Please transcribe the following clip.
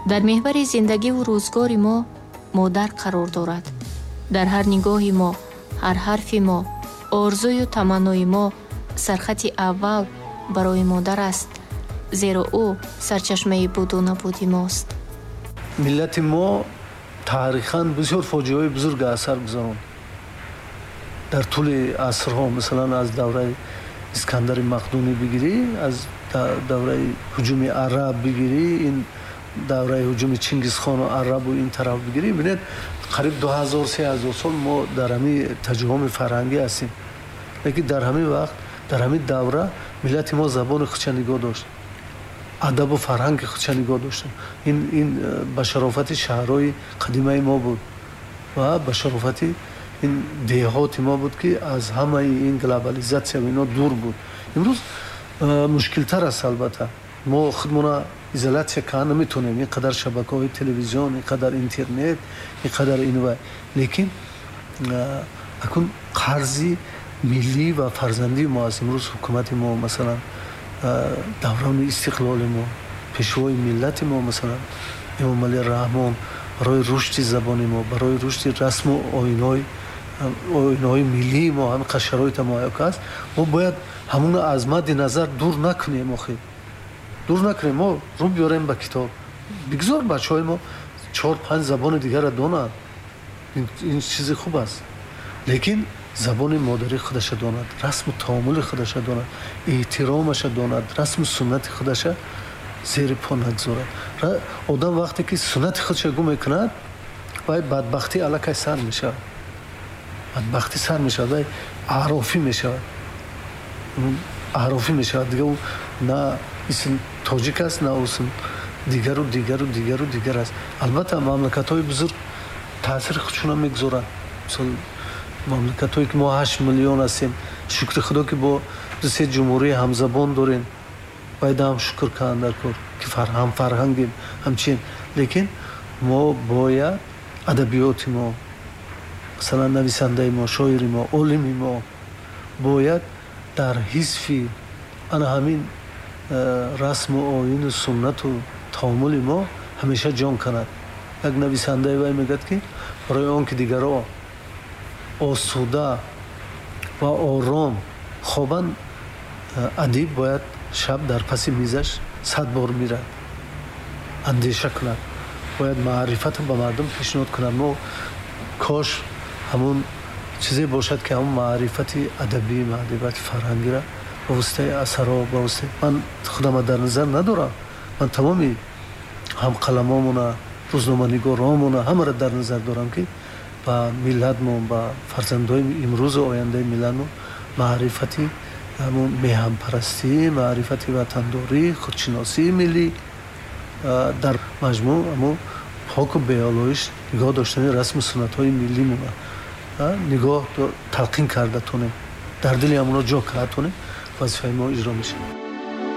дар меҳвари зиндагиву рӯзгори мо модар қарор дорад. дар ҳар нигоҳи мо, ҳар ҳарфи мо, орзую таманнои мо сархати аввал барои модар аст, зеро ӯ сарчашмаи буду набуди мост. миллати мо таърихан бисёр фоҷиаҳои бузург асар гузаронд. дар тӯли асрҳо, масалан аз давраи искандари мақдунӣ бигирӣ, аз давраи ҳуҷуми араб бигирӣ, ин давраи ҳуҷуми Чингизхону арабу ин тараф бигирӣ, бинед қариб 2000-3000 сол мо дар ҳамин таҷоҳуми фарҳангӣ ҳастем. лекин дар ҳамин вақт, дар ҳамин давра миллати мо забони худша нигоҳ дошт, адабу фарҳанги худша нигоҳ доштанд. ин ба шарофати шаҳрҳои қадимаи мо буд ва ба шарофати ин деҳоти мо буд, ки аз ҳамаи ин глобализатсия ино дур буд. имрӯз мушкилтар аст. албатта мо худмона изолятсия кардн наметонем, ин қадар шабакаҳои телевизион, ин қадар интернет, ин қадар инва. лекин акун қарзи миллӣ ва фарзандии мо аст. имрӯз ҳукумати мо, масалан даврони истиқлоли мо, пешвои миллати мо, масалан Эмомалӣ Раҳмон барои рушди забони мо, барои рушди расму оинаҳои миллии мо ҳамин қадр шароита муайян аст, мо бояд ҳамуна аз мадди назар дур накунем. охир дур накунем, мо рӯ биёрем ба китоб. бигзор бачаҳои мо 4-5 забони дигарро донанд, ин чизи хуб аст. лекин забони модари худаша донад, расму таомули худаша донад, эҳтиромаша донад, расму суннати худаша зери по нагзорад. одам вақте ки суннати худша гум мекунад, вай бадбахтӣ аллакай сар мешавад. бадбахтӣ сар мешавад, вай аърофӣ мешавад. аърофӣ мешавад. дига ӯ на исм тоҷик аст, на исм дигару аст. албатта мамлакатҳои бузург таъсири худшона мегузоранд. мисол мамлакатҳое ки мо 8 миллион ҳастем, шукри худо ки бо дусе ҷумҳурии ҳамзабон дорем, бояд ҳам шукр кардн дар кор ки ҳам фарҳангем, ҳамчин. лекин мо бояд адабиёти мо, масалан нависандаи мо, шоири мо, олими мо бояд дар ҳизфи ана ҳамин расму оину суннату таомули мо ҳамеша ҷон канад. як нависандаи вай мегӯяд ки барои он ки дигаро осуда ва ором хобанд, адиб бояд шаб дар паси мизаш 100 бор мирад, андеша кунад, бояд маърифатро ба мардум пешниҳод кунад. мо кош ҳамун чизе бошад ки ҳамун маърифати адабӣ, маърифати фарҳангиро ба воситаи асарҳо, ба воситаи ман худама дар назар надорам. ман тамоми ҳамқаламомона, рӯзноманигоромона ҳамаро дар назар дорам ки ба миллатмон, ба фарзандҳои имрӯзу ояндаи миллатмон маърифати ҳамун меҳанпарастӣ, маърифати ватандорӣ, худшиносии миллӣ, дар маҷмӯъ ҳамун поку беолоиш нигоҳ доштани расму суннатҳои миллимона нигоҳ талқин карда тонем, дар дили ҳамуно ҷо карда тонем, вазифаи мо иҷро мешавад.